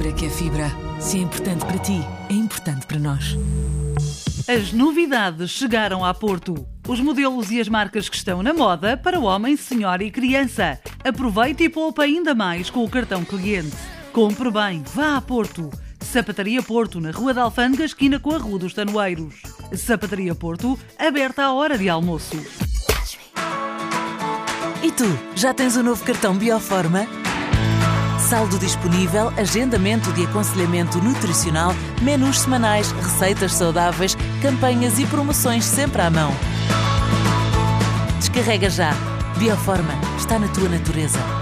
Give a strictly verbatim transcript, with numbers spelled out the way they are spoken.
Mentira que é fibra. Se é importante para ti, é importante para nós. As novidades chegaram a Porto. Os modelos e as marcas que estão na moda para homem, senhora e criança. Aproveite e poupa ainda mais com o cartão cliente. Compre bem, vá a Porto. Sapataria Porto, na Rua da Alfândega, esquina com a Rua dos Tanoeiros. Sapataria Porto, aberta à hora de almoço. E tu, já tens o novo cartão Bioforma? Saldo disponível, agendamento de aconselhamento nutricional, menus semanais, receitas saudáveis, campanhas e promoções sempre à mão. Descarrega já. Bioforma está na tua natureza.